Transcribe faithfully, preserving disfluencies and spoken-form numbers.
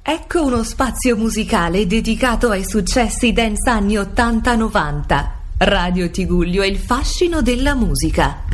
Ecco uno spazio musicale dedicato ai successi dance anni ottanta novanta. Radio Tigullio e il fascino della musica.